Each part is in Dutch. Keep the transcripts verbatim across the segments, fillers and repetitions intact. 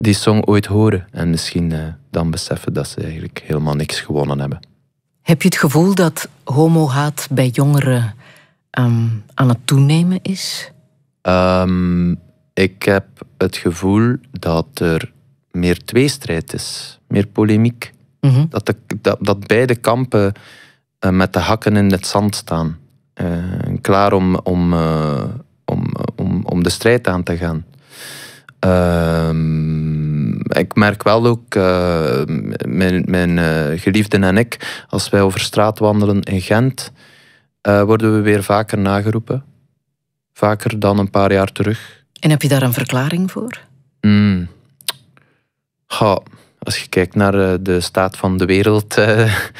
die song ooit horen en misschien uh, dan beseffen dat ze eigenlijk helemaal niks gewonnen hebben. Heb je het gevoel dat homohaat bij jongeren um, aan het toenemen is? Um, ik heb het gevoel dat er meer tweestrijd is, meer polemiek. Mm-hmm. Dat, de, dat, dat beide kampen uh, met de hakken in het zand staan. Uh, klaar om, om, uh, om, om, om de strijd aan te gaan. Uh, ik merk wel ook, uh, mijn, mijn uh, geliefden en ik, als wij over straat wandelen in Gent, uh, worden we weer vaker nageroepen. Vaker dan een paar jaar terug. En heb je daar een verklaring voor? Mm. Goh, als je kijkt naar uh, de staat van de wereld uh,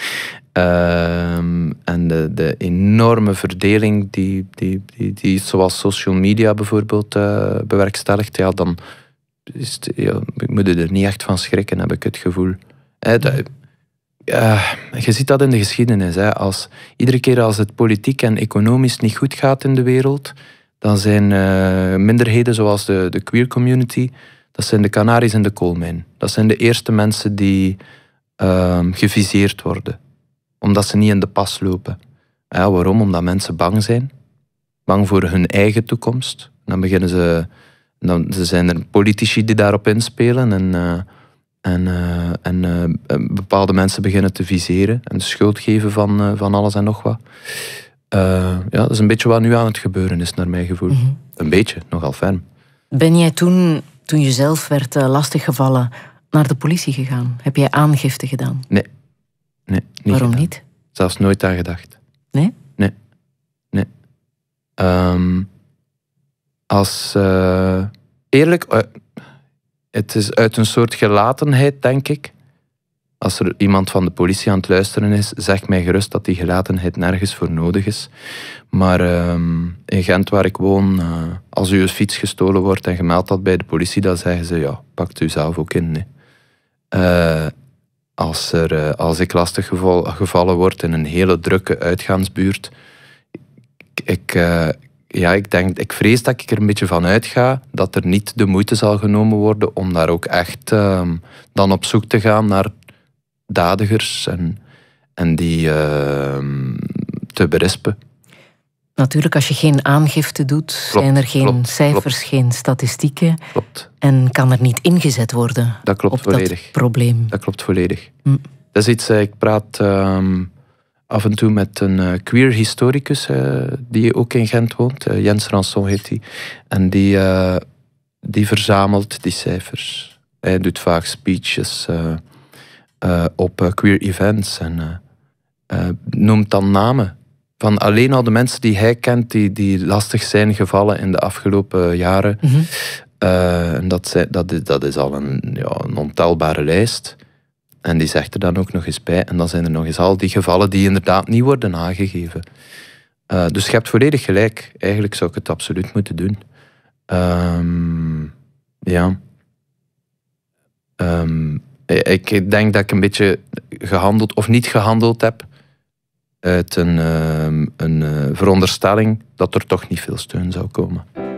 uh, en de, de enorme verdeling die, die, die, die zoals social media bijvoorbeeld uh, bewerkstelligt, ja, dan is het, ja, moet je er niet echt van schrikken, heb ik het gevoel. Eh, dat, uh, je ziet dat in de geschiedenis. Hè. Als, iedere keer als het politiek en economisch niet goed gaat in de wereld, dan zijn uh, minderheden zoals de, de queer community, dat zijn de kanaries in de koolmijn. Dat zijn de eerste mensen die uh, geviseerd worden. Omdat ze niet in de pas lopen. Ja, waarom? Omdat mensen bang zijn. Bang voor hun eigen toekomst. Dan beginnen ze... Dan zijn er politici die daarop inspelen. En, uh, en, uh, en uh, bepaalde mensen beginnen te viseren. En de schuld geven van, uh, van alles en nog wat. Uh, ja, dat is een beetje wat nu aan het gebeuren is, naar mijn gevoel. Mm-hmm. Een beetje, nogal ferm. Ben jij toen... Toen je zelf werd uh, lastiggevallen, naar de politie gegaan? Heb jij aangifte gedaan? Nee. nee niet Waarom gedaan. niet? Zelfs nooit aan gedacht. Nee? Nee. nee. Um, als... Uh, eerlijk, uh, het is uit een soort gelatenheid, denk ik. Als er iemand van de politie aan het luisteren is, zeg mij gerust dat die gelatenheid nergens voor nodig is. Maar um, in Gent, waar ik woon, uh, als uw fiets gestolen wordt en gemeld dat bij de politie, dan zeggen ze, ja, pakt u zelf ook in. Nee. Uh, als, er, uh, als ik lastig geval, gevallen word in een hele drukke uitgaansbuurt, ik, ik, uh, ja, ik, denk, ik vrees dat ik er een beetje van uitga dat er niet de moeite zal genomen worden om daar ook echt uh, dan op zoek te gaan naar dadigers en, en die uh, te berispen. Natuurlijk, als je geen aangifte doet, klopt, zijn er geen klopt, cijfers, klopt. geen statistieken. Klopt. En kan er niet ingezet worden dat klopt op volledig. dat probleem. Dat klopt volledig. Hm. Dat is iets, ik praat um, af en toe met een uh, queer historicus uh, die ook in Gent woont. Uh, Jens Ranson heet hij. En die, uh, die verzamelt die cijfers. Hij doet vaak speeches uh, uh, op uh, queer events en uh, uh, noemt dan namen. Van alleen al de mensen die hij kent, die, die lastig zijn gevallen in de afgelopen jaren. Mm-hmm. Uh, en dat, zijn, dat, is, dat is al een, ja, een ontelbare lijst. En die zegt er dan ook nog eens bij. En dan zijn er nog eens al die gevallen die inderdaad niet worden aangegeven. Uh, dus je hebt volledig gelijk. Eigenlijk zou ik het absoluut moeten doen. Um, ja. Um, ik denk dat ik een beetje gehandeld of niet gehandeld heb uit een, uh, een uh, veronderstelling dat er toch niet veel steun zou komen.